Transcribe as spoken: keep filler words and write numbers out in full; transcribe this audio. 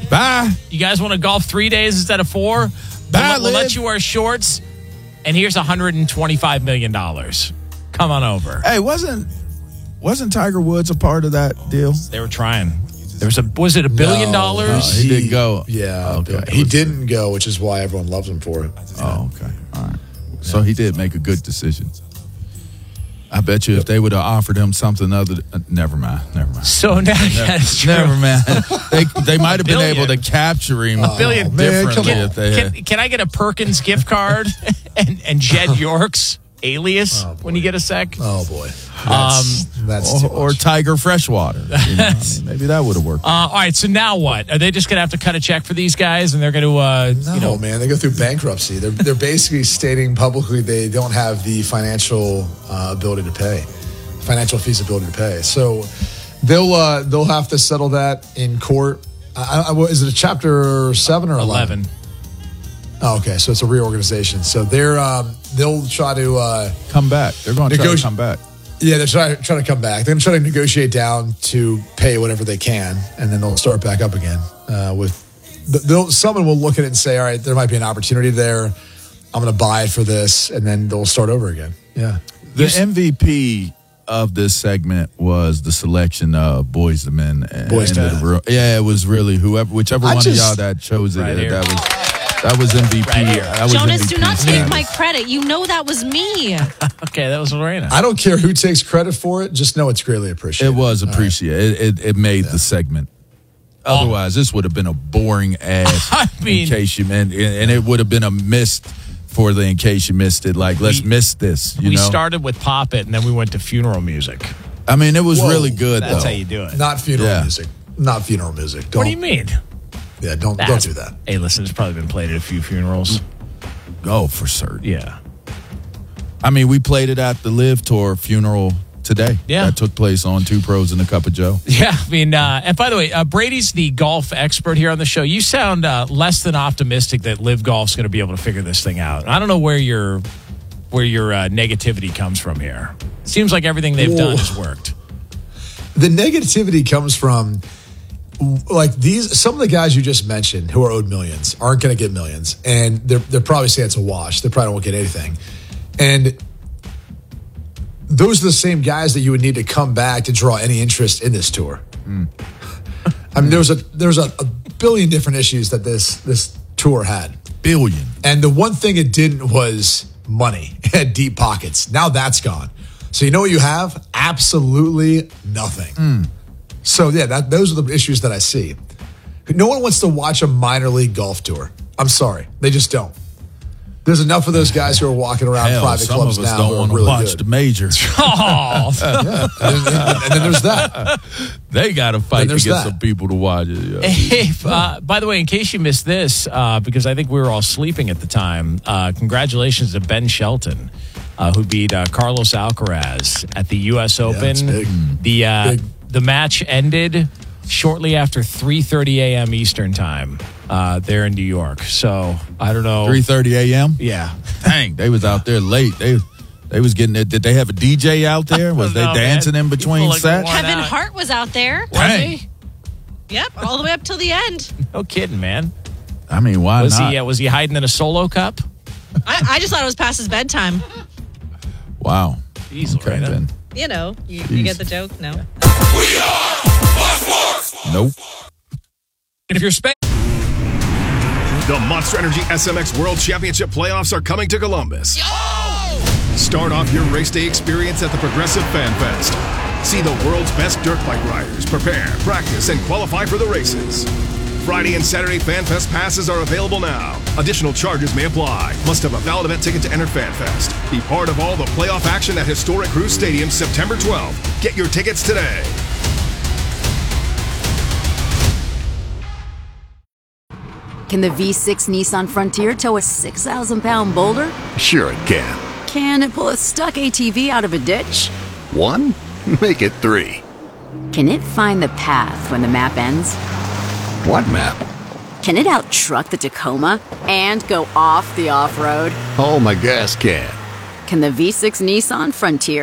Bye. You guys want to golf three days instead of four? Bye, we'll, we'll let Liv. you wear shorts. And here's one hundred twenty-five million dollars. Come on over. Hey, wasn't wasn't Tiger Woods a part of that deal? They were trying. There was a was it a billion No, dollars? no, he didn't go. Yeah, Okay. he didn't go, which is why everyone loves him for it. Oh, okay. All right. So he did make a good decision. I bet you if they would have offered him something other, uh, never mind, never mind. So now, yeah, it's true. Never mind. They they might have been billion. able to capture him A billion. man, come differently on. if they Can, had. can I get a Perkins gift card and, and Jed York's alias Oh, when you get a sec? Oh boy, that's, that's too Or, or much. Tiger Freshwater. You know, I mean, maybe that would have worked. Uh, all right, so now what? Are they just going to have to cut a check for these guys and they're going to, uh, No, you know, man, they go through bankruptcy. They're they're basically stating publicly they don't have the financial uh, ability to pay, financial feasibility to pay. So they'll uh, they'll have to settle that in court. I, I, is it a chapter seven or eleven? eleven. Oh, okay, so it's a reorganization. So they're um, they'll try to uh, Come back. They're going to try to Negoti- come back. yeah they're trying trying to come back. They're going to try to negotiate down to pay whatever they can, and then they'll start back up again. Uh, with they'll someone will look at it and say, all right, there might be an opportunity there. I'm going to buy it for this, and then they'll start over again. Yeah. The M V P of this segment was the selection of Boys to Men. Boyz II End of Men. the World. Yeah, it was really whoever, whichever I one just- of y'all that chose it. Right here. that was that was M V P. Right here. That was Jonas, M V P do not take status. my credit. You know that was me. Okay, that was Lorena. I don't care who takes credit for it. Just know it's greatly appreciated. It was appreciated. It, it it made the segment. Otherwise, this would have been a boring ass. I mean- in case you meant, and it would have been a missed for the in case you missed it. Like, let's We- miss this. You we know, started with Pop It and then we went to funeral music. I mean, it was Whoa, really good. That's though. how you do it. Not funeral Yeah. music. Not funeral music. Don't, What do you mean? Yeah, don't don't That's- do that. Hey, listen, it's probably been played at a few funerals. Oh, for certain. Yeah. I mean, we played it at the Live Tour funeral today. Yeah. That took place on Two Pros and a Cup of Joe. Yeah, I mean, uh, and by the way, uh, Brady's the golf expert here on the show. You sound uh, less than optimistic that Live Golf's going to be able to figure this thing out. I don't know where your where your uh, negativity comes from here. Seems like everything they've Whoa. done has worked. The negativity comes from like these. Some of the guys you just mentioned who are owed millions aren't going to get millions, and they're they're probably saying it's a wash. They probably won't get anything, and those are the same guys that you would need to come back to draw any interest in this tour. I mean, there's a there's a, a billion different issues that this this tour had, Billion. and the one thing it didn't was money. It had deep pockets. Now that's gone. So you know what you have? Absolutely nothing. So yeah, that those are the issues that I see. No one wants to watch a minor league golf tour. I'm sorry, they just don't. There's enough of those guys who are walking around Hell, private some clubs of us now don't who are want to really watch good. the major. Oh, and, then, and then there's that. They got to fight And to there's get that. some people to watch it. Yeah. hey, uh, by the way, in case you missed this, uh, because I think we were all sleeping at the time, uh, congratulations to Ben Shelton, uh, who beat uh, Carlos Alcaraz at the U S Open. it's big. The uh, Big. the match ended shortly after three thirty a.m. Eastern time uh, there in New York. So I don't know. three thirty a.m.? Yeah. Dang, they was out there late. They they was getting it. Did they have a D J out there? Was they No, dancing man. in between People look sets? worn Kevin out. Hart was out there. Was Dang. he? Yep, all the way up till the end. No kidding, man. I mean, why Was not? he uh, was he hiding in a solo cup? I, I just thought it was past his bedtime. Wow. Jeez, Okay, Lorena. then. You know, you, Jeez. you get the joke? No. Nope. And if you're spending The Monster Energy S M X World Championship playoffs are coming to Columbus. Start off your race day experience at the Progressive Fan Fest. See the world's best dirt bike riders prepare, practice, and qualify for the races. Friday and Saturday Fan Fest passes are available now. Additional charges may apply. Must have a valid event ticket to enter Fan Fest. Be part of all the playoff action at historic Cruise Stadium September twelfth. Get your tickets today. Can the V six Nissan Frontier tow a six thousand pound boulder? Sure it can. Can it pull a stuck A T V out of a ditch? One? Make it three. Can it find the path when the map ends? What map? Can it out-truck the Tacoma and go off the off-road? Oh, my gas can. Can the V six Nissan Frontier